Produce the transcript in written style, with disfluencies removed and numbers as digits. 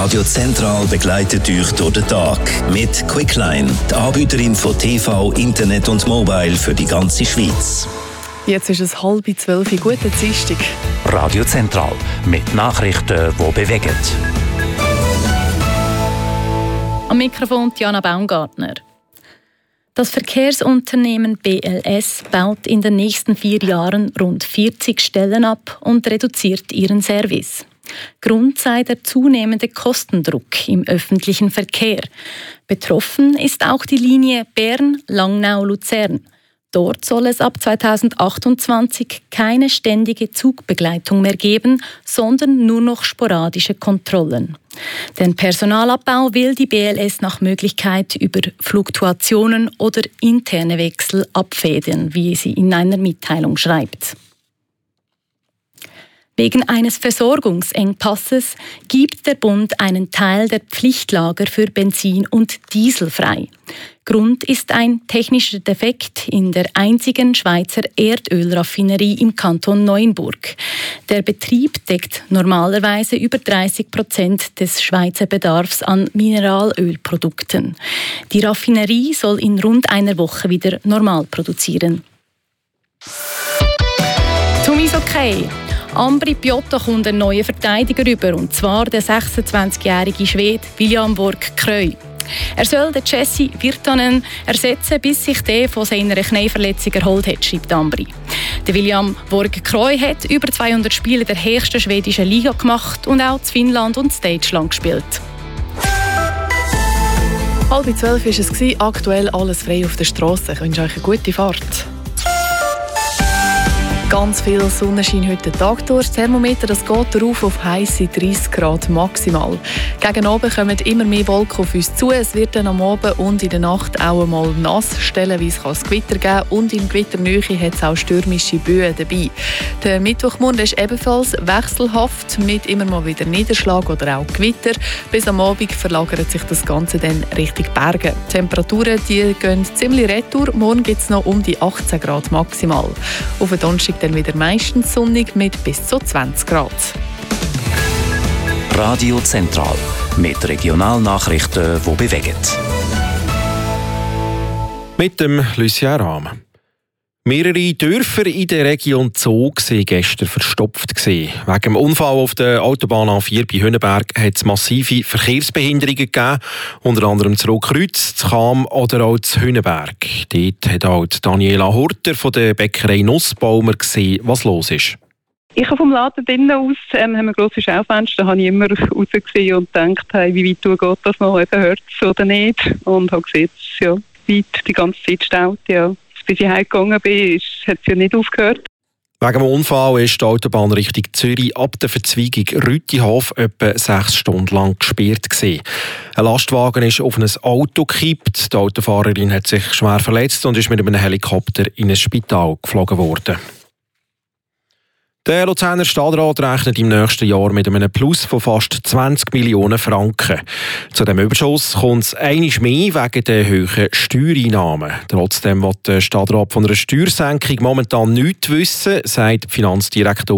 Radio Zentral begleitet euch durch den Tag mit Quickline, die Anbieterin von TV, Internet und Mobile für die ganze Schweiz. Jetzt ist es 11:30. Guten Dienstag. Radio Zentral mit Nachrichten, die bewegen. Am Mikrofon Jana Baumgartner. Das Verkehrsunternehmen BLS baut in den nächsten 4 Jahren rund 40 Stellen ab und reduziert ihren Service. Grund sei der zunehmende Kostendruck im öffentlichen Verkehr. Betroffen ist auch die Linie Bern-Langnau-Luzern. Dort soll es ab 2028 keine ständige Zugbegleitung mehr geben, sondern nur noch sporadische Kontrollen. Den Personalabbau will die BLS nach Möglichkeit über Fluktuationen oder interne Wechsel abfedern, wie sie in einer Mitteilung schreibt. Wegen eines Versorgungsengpasses gibt der Bund einen Teil der Pflichtlager für Benzin und Diesel frei. Grund ist ein technischer Defekt in der einzigen Schweizer Erdölraffinerie im Kanton Neuenburg. Der Betrieb deckt normalerweise über 30% des Schweizer Bedarfs an Mineralölprodukten. Die Raffinerie soll in rund einer Woche wieder normal produzieren. Zum Eishockey. Ambri Piotta kommt einen neuen Verteidiger über, und zwar der 26-jährige Schwede William Borg-Kröj. Er soll den Jesse Virtanen ersetzen, bis sich der von seiner Knieverletzung erholt hat, schreibt Ambri. Der William Borg-Kröj hat über 200 Spiele der höchsten schwedischen Liga gemacht und auch in Finnland und in Deutschland gespielt. 11:30 war es. Aktuell alles frei auf der Straße. Ich wünsche euch eine gute Fahrt. Ganz viel Sonnenschein heute Tag durch. Das Thermometer das geht rauf auf heisse 30 Grad maximal. Gegen Abend kommen immer mehr Wolken auf uns zu. Es wird dann am Abend und in der Nacht auch einmal nass. Stellenweise kann es Gewitter geben und in Gewitternähe hat es auch stürmische Böen dabei. Der Mittwochmorgen ist ebenfalls wechselhaft mit immer mal wieder Niederschlag oder auch Gewitter. Bis am Abend verlagert sich das Ganze dann Richtung Berge. Die Temperaturen die gehen ziemlich retour. Morgen gibt es noch um die 18 Grad maximal. Auf den Donnerstag dann wieder meistens sonnig mit bis zu 20 Grad. Radio Zentral mit Regionalnachrichten, die bewegen. Mit dem Lucien Rahm. Mehrere Dörfer in der Region Zug waren gestern verstopft. Wegen dem Unfall auf der Autobahn A4 bei Hünenberg hat es massive Verkehrsbehinderungen gegeben, unter anderem zu Rotkreuz, zu Cham oder auch zu Hünenberg. Dort hat auch Daniela Hurter von der Bäckerei Nussbaumer gesehen, was los ist. Ich habe vom Laden drinnen aus haben wir grosse Schaufenster, da habe ich immer rausgesehen und gedacht, hey, wie weit geht das noch, hört es oder nicht. Und habe gesehen, dass es ja weit die ganze Zeit staut, ja. Bis ich heimgegangen bin, hat es ja nicht aufgehört. Wegen dem Unfall ist die Autobahn Richtung Zürich ab der Verzweigung Rütihof etwa 6 Stunden lang gesperrt gewesen. Ein Lastwagen ist auf ein Auto gekippt. Die Autofahrerin hat sich schwer verletzt und ist mit einem Helikopter in ein Spital geflogen worden. Der Luzerner Stadtrat rechnet im nächsten Jahr mit einem Plus von fast 20 Millionen Franken. Zu diesem Überschuss kommt es einmal mehr wegen der hohen Steuereinnahmen. Trotzdem will der Stadtrat von einer Steuersenkung momentan nichts wissen, sagt Finanzdirektor